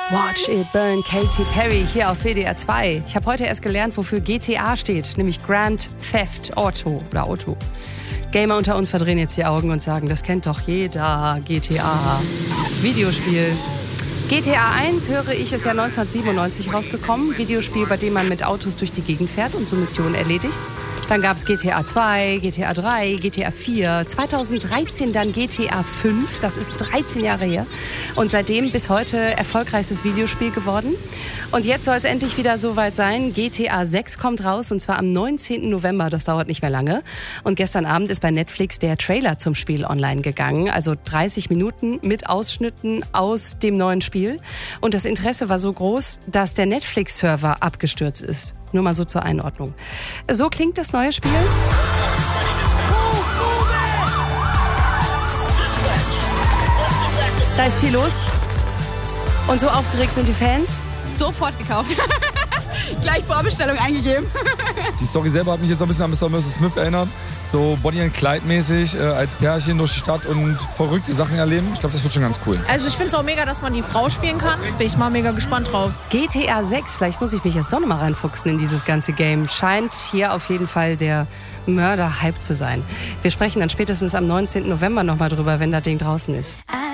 Watch It Burn, Katy Perry hier auf WDR 2. Ich habe heute erst gelernt, wofür GTA steht, nämlich Grand Theft Auto oder Auto. Gamer unter uns verdrehen jetzt die Augen und sagen, das kennt doch jeder, GTA, das Videospiel. GTA 1, höre ich, ist ja 1997 rausgekommen. Videospiel, bei dem man mit Autos durch die Gegend fährt und so Missionen erledigt. Dann gab es GTA 2, GTA 3, GTA 4, 2013 dann GTA 5, das ist 13 Jahre her. Und seitdem bis heute erfolgreichstes Videospiel geworden. Und jetzt soll es endlich wieder soweit sein. GTA 6 kommt raus und zwar am 19. November, das dauert nicht mehr lange. Und gestern Abend ist bei Netflix der Trailer zum Spiel online gegangen. Also 30 Minuten mit Ausschnitten aus dem neuen Spiel. Und das Interesse war so groß, dass der Netflix-Server abgestürzt ist. Nur mal so zur Einordnung. So klingt das neue Spiel. Da ist viel los. Und so aufgeregt sind die Fans. Sofort gekauft. Gleich Vorbestellung eingegeben. Die Story selber hat mich jetzt so ein bisschen an Mr. und Mrs. Smith erinnert. So Bonnie and Clyde mäßig als Pärchen durch die Stadt und verrückte Sachen erleben. Ich glaube, das wird schon ganz cool. Also ich finde es auch mega, dass man die Frau spielen kann. Bin ich mal mega gespannt drauf. GTA 6, vielleicht muss ich mich jetzt doch noch mal reinfuchsen in dieses ganze Game. Scheint hier auf jeden Fall der Mörder-Hype zu sein. Wir sprechen dann spätestens am 19. November noch mal drüber, wenn das Ding draußen ist.